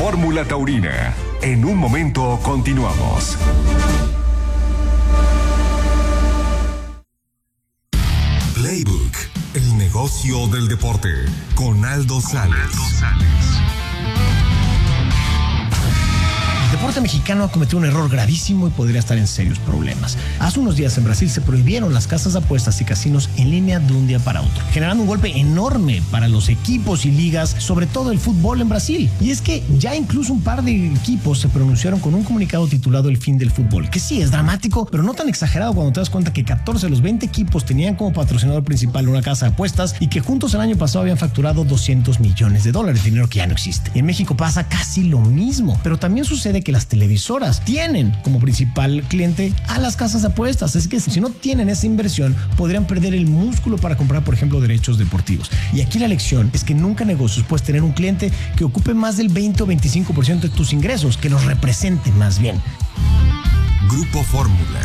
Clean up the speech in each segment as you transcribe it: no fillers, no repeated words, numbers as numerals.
Fórmula Taurina. En un momento continuamos. Playbook, el negocio del deporte, con Aldo Sales. El deporte mexicano ha cometido un error gravísimo y podría estar en serios problemas. Hace unos días en Brasil se prohibieron las casas de apuestas y casinos en línea de un día para otro, generando un golpe enorme para los equipos y ligas, sobre todo el fútbol en Brasil. Y es que ya incluso un par de equipos se pronunciaron con un comunicado titulado El fin del fútbol, que sí es dramático, pero no tan exagerado cuando te das cuenta que 14 de los 20 equipos tenían como patrocinador principal una casa de apuestas y que juntos el año pasado habían facturado $200 millones, dinero que ya no existe. Y en México pasa casi lo mismo, pero también sucede que las televisoras tienen como principal cliente a las casas de apuestas. Es que si no tienen esa inversión, podrían perder el músculo para comprar, por ejemplo, derechos deportivos. Y aquí la lección es que nunca en negocios puedes tener un cliente que ocupe más del 20 o 25% de tus ingresos, que los represente más bien. Grupo Fórmula.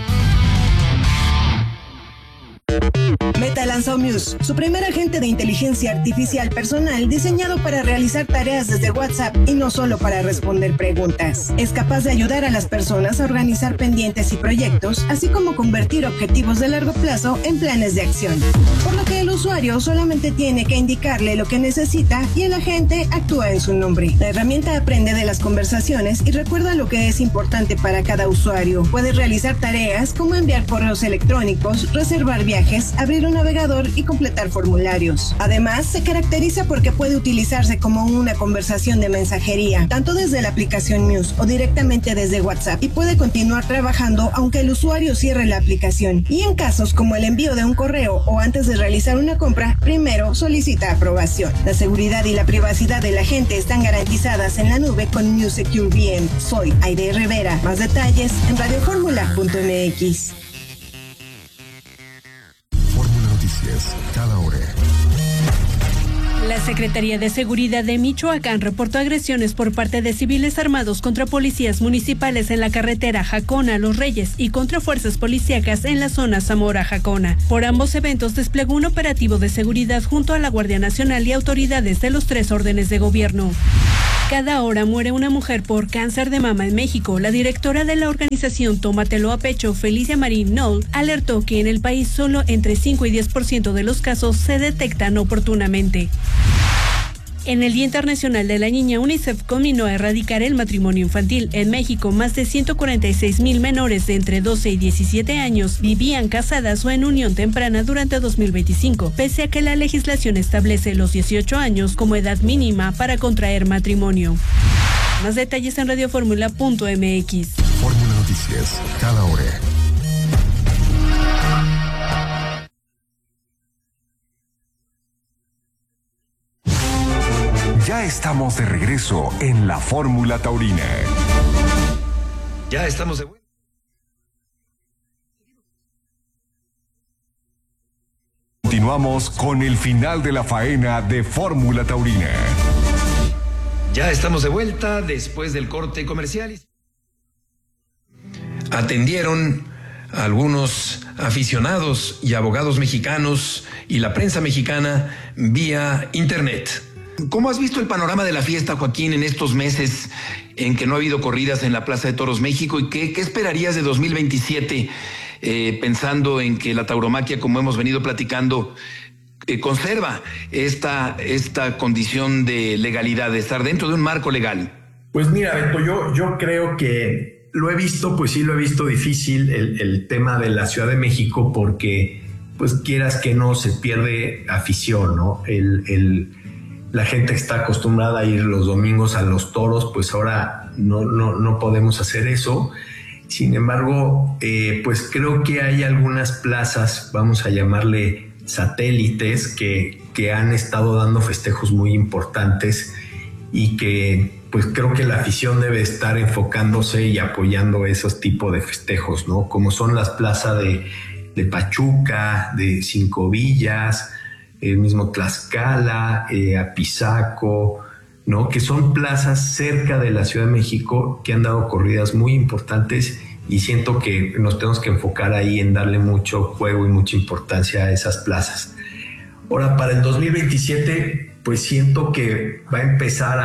Meta lanzó Muse, su primer agente de inteligencia artificial personal diseñado para realizar tareas desde WhatsApp y no solo para responder preguntas. Es capaz de ayudar a las personas a organizar pendientes y proyectos, así como convertir objetivos de largo plazo en planes de acción. Por lo que el usuario solamente tiene que indicarle lo que necesita y el agente actúa en su nombre. La herramienta aprende de las conversaciones y recuerda lo que es importante para cada usuario. Puede realizar tareas como enviar correos electrónicos, reservar viajes, abrir un navegador y completar formularios. Además, se caracteriza porque puede utilizarse como una conversación de mensajería, tanto desde la aplicación Muse o directamente desde WhatsApp, y puede continuar trabajando aunque el usuario cierre la aplicación. Y en casos como el envío de un correo o antes de realizar una compra, primero solicita aprobación. La seguridad y la privacidad del agente están garantizadas en la nube con Muse Secure VM. Soy Aide Rivera. Más detalles en radioformula.mx. Cada hora. La Secretaría de Seguridad de Michoacán reportó agresiones por parte de civiles armados contra policías municipales en la carretera Jacona-Los Reyes y contra fuerzas policíacas en la zona Zamora-Jacona. Por ambos eventos desplegó un operativo de seguridad junto a la Guardia Nacional y autoridades de los 3 órdenes de gobierno. Cada hora muere una mujer por cáncer de mama en México. La directora de la organización Tómatelo a Pecho, Felicia Marín Knoll, alertó que en el país solo entre 5 y 10% de los casos se detectan oportunamente. En el Día Internacional de la Niña, UNICEF conminó a erradicar el matrimonio infantil. En México, más de 146,000 menores de entre 12 y 17 años vivían casadas o en unión temprana durante 2025, pese a que la legislación establece los 18 años como edad mínima para contraer matrimonio. Más detalles en radioformula.mx. Fórmula Noticias, cada hora. Ya estamos de regreso en la Fórmula Taurina. Ya estamos de vuelta. Continuamos con el final de la faena de Fórmula Taurina. Ya estamos de vuelta después del corte comercial. Atendieron a algunos aficionados y abogados mexicanos y la prensa mexicana vía internet. ¿Cómo has visto el panorama de la fiesta, Joaquín, en estos meses en que no ha habido corridas en la Plaza de Toros México? ¿Y qué esperarías de 2027, pensando en que la tauromaquia, como hemos venido platicando, conserva esta condición de legalidad, de estar dentro de un marco legal? Pues mira, Beto, yo creo que lo he visto, pues sí lo he visto difícil el tema de la Ciudad de México, porque pues quieras que no, se pierde afición, ¿no? La gente que está acostumbrada a ir los domingos a los toros, pues ahora no podemos hacer eso. Sin embargo, pues creo que hay algunas plazas, vamos a llamarle satélites, que han estado dando festejos muy importantes y que pues creo que la afición debe estar enfocándose y apoyando esos tipos de festejos, ¿no? Como son las plazas de Pachuca, de Cinco Villas, el mismo Tlaxcala, Apizaco, ¿no? Que son plazas cerca de la Ciudad de México que han dado corridas muy importantes, y siento que nos tenemos que enfocar ahí en darle mucho juego y mucha importancia a esas plazas. Ahora, para el 2027, pues siento que va a empezar a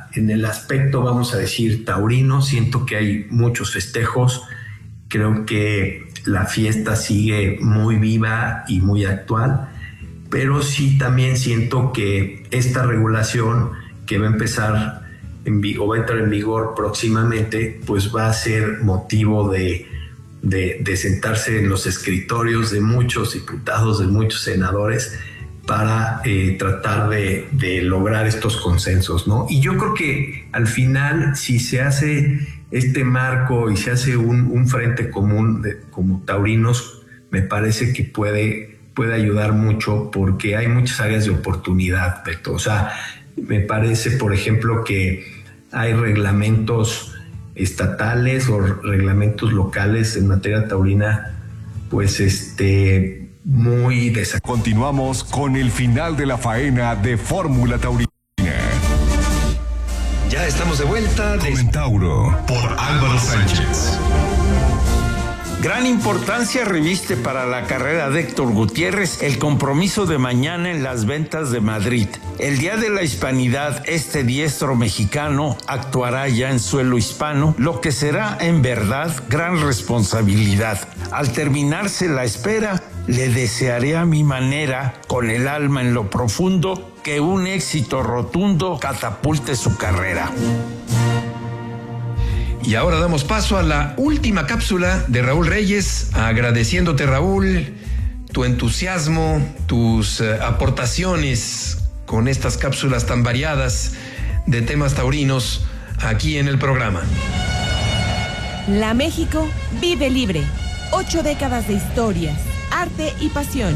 En el aspecto, vamos a decir, taurino, siento que hay muchos festejos. Creo que la fiesta sigue muy viva y muy actual, pero sí también siento que esta regulación que va a empezar o va a entrar en vigor próximamente, pues va a ser motivo de sentarse en los escritorios de muchos diputados, de muchos senadores, para tratar de lograr estos consensos, ¿no? Y yo creo que al final, si se hace este marco y se hace un frente común como taurinos, me parece que puede ayudar mucho, porque hay muchas áreas de oportunidad, Beto. O sea, me parece, por ejemplo, que hay reglamentos estatales o reglamentos locales en materia taurina, pues muy desactualizados. Continuamos con el final de la faena de Fórmula Taurina. Ya estamos de vuelta. Comentauro por Álvaro Sánchez. Gran importancia reviste para la carrera de Héctor Gutiérrez el compromiso de mañana en las Ventas de Madrid. El Día de la Hispanidad, este diestro mexicano actuará ya en suelo hispano, lo que será en verdad gran responsabilidad. Al terminarse la espera, le desearé a mi manera, con el alma en lo profundo, que un éxito rotundo catapulte su carrera. Y ahora damos paso a la última cápsula de Raúl Reyes, agradeciéndote, Raúl, tu entusiasmo, tus aportaciones con estas cápsulas tan variadas de temas taurinos aquí en el programa. La México vive libre. 8 décadas de historias, arte y pasión.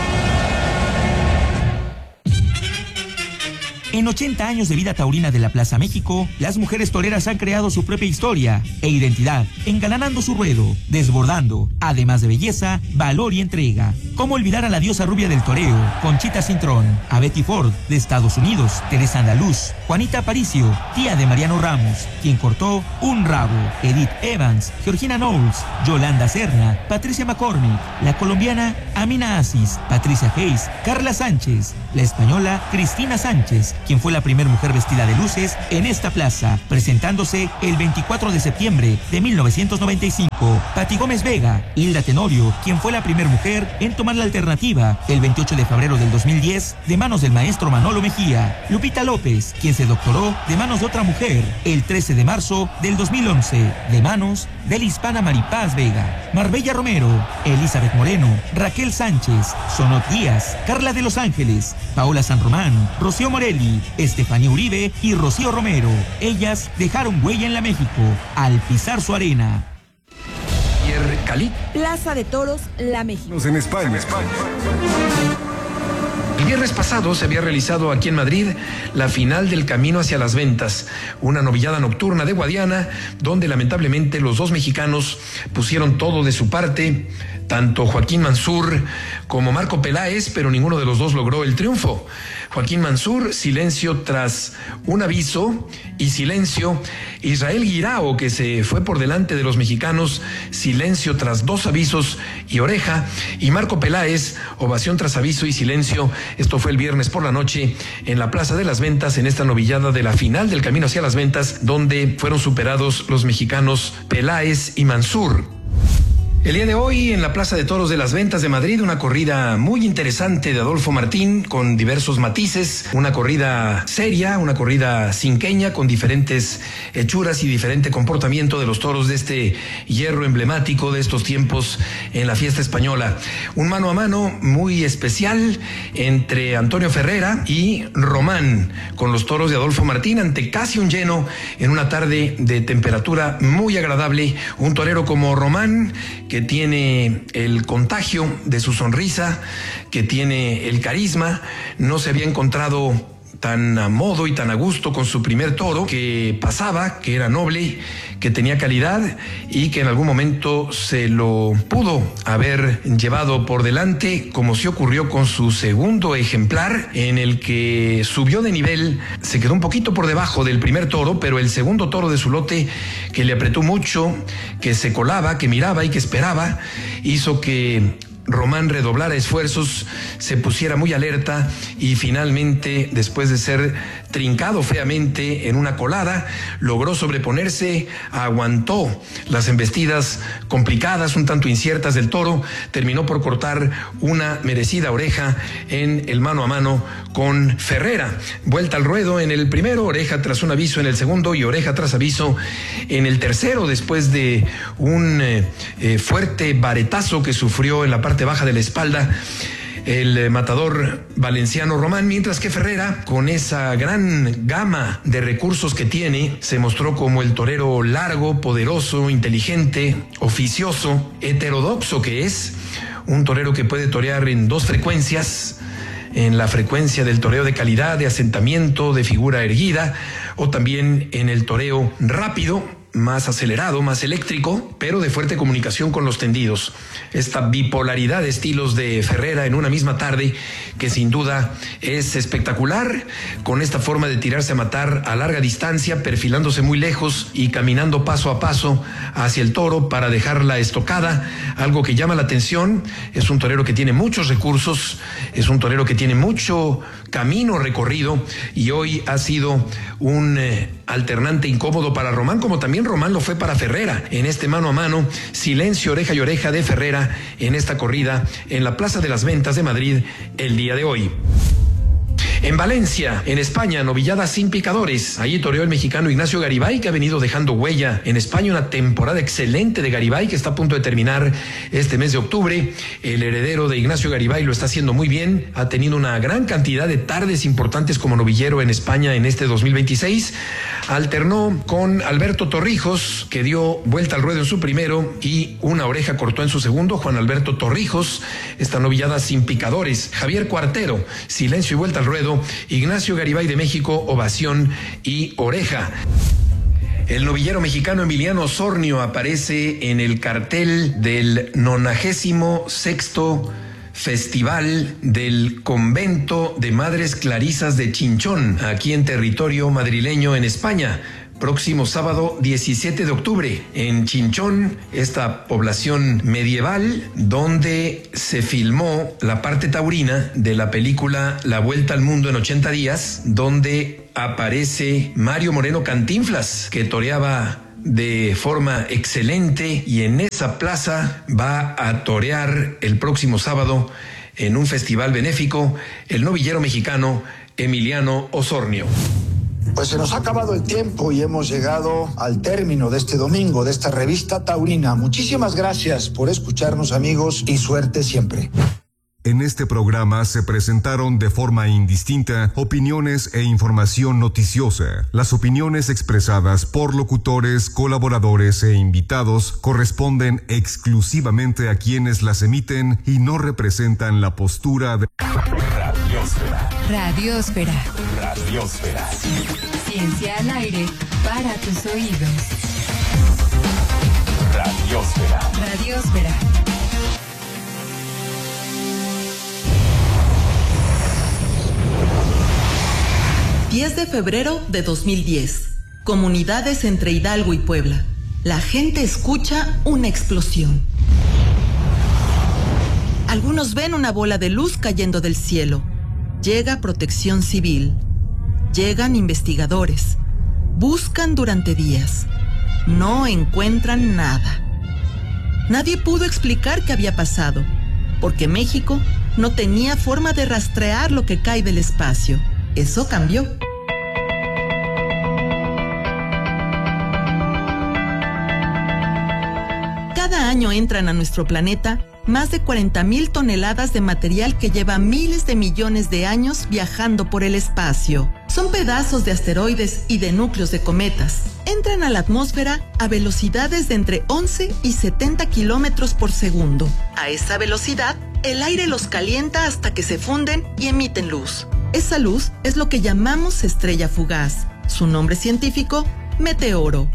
En 80 años de vida taurina de la Plaza México, las mujeres toreras han creado su propia historia e identidad, engalanando su ruedo, desbordando, además de belleza, valor y entrega. ¿Cómo olvidar a la diosa rubia del toreo, Conchita Cintrón, a Betty Ford, de Estados Unidos, Teresa Andaluz, Juanita Aparicio, tía de Mariano Ramos, quien cortó un rabo, Edith Evans, Georgina Knowles, Yolanda Serna, Patricia McCormick, la colombiana Amina Aziz, Patricia Hayes, Carla Sánchez, la española Cristina Sánchez, quien fue la primera mujer vestida de luces en esta plaza, presentándose el 24 de septiembre de 1995. Pati Gómez Vega, Hilda Tenorio, quien fue la primera mujer en tomar la alternativa el 28 de febrero del 2010 de manos del maestro Manolo Mejía. Lupita López, quien se doctoró de manos de otra mujer el 13 de marzo del 2011 de manos de la hispana Maripaz Vega. Marbella Romero, Elizabeth Moreno, Raquel Sánchez, Sonot Díaz, Carla de Los Ángeles, Paola San Román, Rocío Morelli, Estefanía Uribe y Rocío Romero. Ellas dejaron huella en la México al pisar su arena. Cali. Plaza de Toros, La México. En España. El viernes pasado se había realizado aquí en Madrid la final del Camino hacia las Ventas, una novillada nocturna de Guadiana, donde lamentablemente los dos mexicanos pusieron todo de su parte, tanto Joaquín Mansur como Marco Peláez, pero ninguno de los dos logró el triunfo. Joaquín Mansur, silencio tras un aviso, y silencio. Israel Guirao, que se fue por delante de los mexicanos, silencio tras 2 avisos y oreja. Y Marco Peláez, ovación tras aviso y silencio. Esto fue el viernes por la noche en la Plaza de las Ventas, en esta novillada de la final del Camino hacia las Ventas, donde fueron superados los mexicanos Peláez y Mansur. El día de hoy en la Plaza de Toros de las Ventas de Madrid, una corrida muy interesante de Adolfo Martín con diversos matices, una corrida seria, una corrida cinqueña con diferentes hechuras y diferente comportamiento de los toros de este hierro emblemático de estos tiempos en la fiesta española. Un mano a mano muy especial entre Antonio Ferrera y Román con los toros de Adolfo Martín ante casi un lleno en una tarde de temperatura muy agradable. Un torero como Román, que tiene el contagio de su sonrisa, que tiene el carisma, no se había encontrado tan a modo y tan a gusto con su primer toro, que pasaba, que era noble, que tenía calidad y que en algún momento se lo pudo haber llevado por delante, como se ocurrió con su segundo ejemplar, en el que subió de nivel, se quedó un poquito por debajo del primer toro, pero el segundo toro de su lote, que le apretó mucho, que se colaba, que miraba y que esperaba, hizo que Román redoblara esfuerzos, se pusiera muy alerta y finalmente, después de ser trincado feamente en una colada, logró sobreponerse, aguantó las embestidas complicadas, un tanto inciertas del toro, terminó por cortar una merecida oreja en el mano a mano con Ferrera. Vuelta al ruedo en el primero, oreja tras un aviso en el segundo y oreja tras aviso en el tercero, después de un fuerte varetazo que sufrió en la parte baja de la espalda el matador valenciano Román, mientras que Ferrera, con esa gran gama de recursos que tiene, se mostró como el torero largo, poderoso, inteligente, oficioso, heterodoxo que es, un torero que puede torear en dos frecuencias, en la frecuencia del toreo de calidad, de asentamiento, de figura erguida, o también en el toreo rápido, más acelerado, más eléctrico, pero de fuerte comunicación con los tendidos. Esta bipolaridad de estilos de Ferrera en una misma tarde, que sin duda es espectacular, con esta forma de tirarse a matar a larga distancia, perfilándose muy lejos y caminando paso a paso hacia el toro para dejar la estocada, algo que llama la atención. Es un torero que tiene muchos recursos, es un torero que tiene mucho camino recorrido y hoy ha sido un alternante incómodo para Román, como también Román lo fue para Ferrera en este mano a mano, silencio, oreja y oreja de Ferrera en esta corrida en la Plaza de las Ventas de Madrid el día de hoy. En Valencia, en España, novillada sin picadores. Allí toreó el mexicano Ignacio Garibay, que ha venido dejando huella en España, una temporada excelente de Garibay que está a punto de terminar este mes de octubre. El heredero de Ignacio Garibay lo está haciendo muy bien, ha tenido una gran cantidad de tardes importantes como novillero en España en este 2026. Alternó con Alberto Torrijos, que dio vuelta al ruedo en su primero y una oreja cortó en su segundo. Juan Alberto Torrijos, esta novillada sin picadores. Javier Cuartero, silencio y vuelta al ruedo. Ignacio Garibay de México, ovación y oreja. El novillero mexicano Emiliano Osornio aparece en el cartel del 96º Festival del Convento de Madres Clarisas de Chinchón, aquí en territorio madrileño en España. Próximo sábado 17 de octubre en Chinchón, esta población medieval donde se filmó la parte taurina de la película La Vuelta al Mundo en 80 días, donde aparece Mario Moreno Cantinflas, que toreaba de forma excelente, y en esa plaza va a torear el próximo sábado en un festival benéfico el novillero mexicano Emiliano Osornio. Pues se nos ha acabado el tiempo y hemos llegado al término de este domingo, de esta revista taurina. Muchísimas gracias por escucharnos, amigos, y suerte siempre. En este programa se presentaron de forma indistinta opiniones e información noticiosa. Las opiniones expresadas por locutores, colaboradores e invitados corresponden exclusivamente a quienes las emiten y no representan la postura de Radiósfera. Radiósfera. Radiósfera. Ciencia al aire para tus oídos. Radiósfera. Radiósfera. ...10 de febrero de 2010... Comunidades entre Hidalgo y Puebla. La gente escucha una explosión. Algunos ven una bola de luz cayendo del cielo. Llega Protección Civil. Llegan investigadores. Buscan durante días. No encuentran nada. Nadie pudo explicar qué había pasado, porque México no tenía forma de rastrear lo que cae del espacio. Eso cambió. Cada año entran a nuestro planeta más de 40,000 toneladas de material que lleva miles de millones de años viajando por el espacio. Son pedazos de asteroides y de núcleos de cometas. Entran a la atmósfera a velocidades de entre 11 y 70 kilómetros por segundo. A esa velocidad, el aire los calienta hasta que se funden y emiten luz. Esa luz es lo que llamamos estrella fugaz. Su nombre científico, meteoro.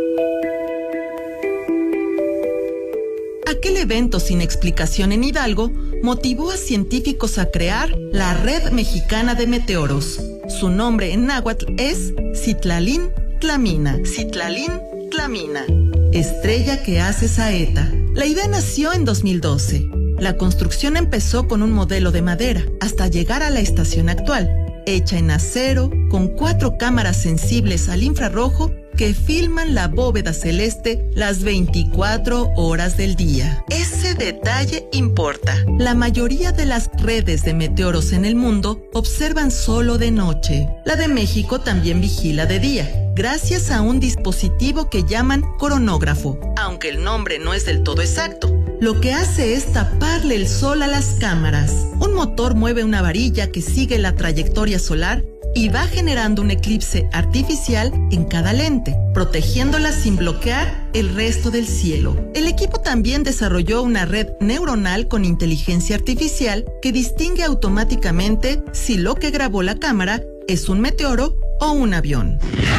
Aquel evento sin explicación en Hidalgo motivó a científicos a crear la Red Mexicana de Meteoros. Su nombre en náhuatl es Citlalín Tlamina. Citlalín Tlamina. Estrella que hace saeta. La idea nació en 2012. La construcción empezó con un modelo de madera, hasta llegar a la estación actual, hecha en acero, con 4 cámaras sensibles al infrarrojo que filman la bóveda celeste las 24 horas del día. Ese detalle importa. La mayoría de las redes de meteoros en el mundo observan solo de noche. La de México también vigila de día, gracias a un dispositivo que llaman coronógrafo, aunque el nombre no es del todo exacto. Lo que hace es taparle el sol a las cámaras. Un motor mueve una varilla que sigue la trayectoria solar y va generando un eclipse artificial en cada lente, protegiéndola sin bloquear el resto del cielo. El equipo también desarrolló una red neuronal con inteligencia artificial que distingue automáticamente si lo que grabó la cámara es un meteoro o un avión.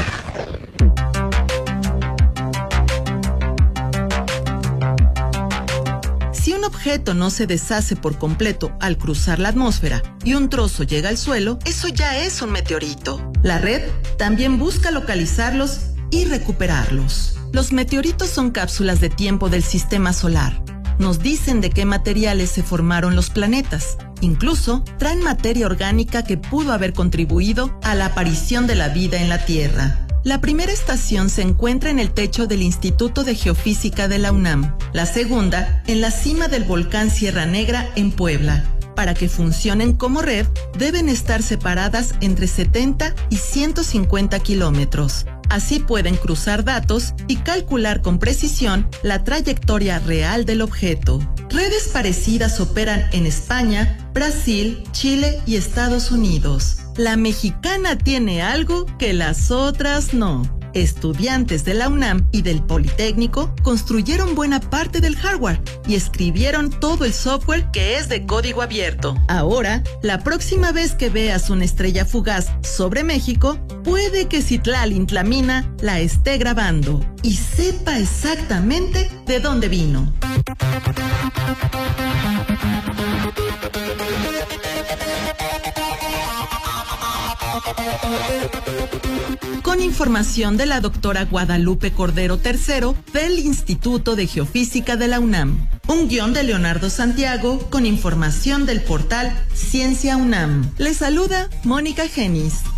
Si un objeto no se deshace por completo al cruzar la atmósfera y un trozo llega al suelo, eso ya es un meteorito. La red también busca localizarlos y recuperarlos. Los meteoritos son cápsulas de tiempo del sistema solar. Nos dicen de qué materiales se formaron los planetas. Incluso traen materia orgánica que pudo haber contribuido a la aparición de la vida en la Tierra. La primera estación se encuentra en el techo del Instituto de Geofísica de la UNAM. La segunda, en la cima del volcán Sierra Negra en Puebla. Para que funcionen como red, deben estar separadas entre 70 y 150 kilómetros. Así pueden cruzar datos y calcular con precisión la trayectoria real del objeto. Redes parecidas operan en España, Brasil, Chile y Estados Unidos. La mexicana tiene algo que las otras no. Estudiantes de la UNAM y del Politécnico construyeron buena parte del hardware y escribieron todo el software que es de código abierto. Ahora, la próxima vez que veas una estrella fugaz sobre México, puede que Citlali-Tlamina la esté grabando y sepa exactamente de dónde vino. Con información de la doctora Guadalupe Cordero III del Instituto de Geofísica de la UNAM. Un guión de Leonardo Santiago con información del portal Ciencia UNAM. Les saluda Mónica Genis.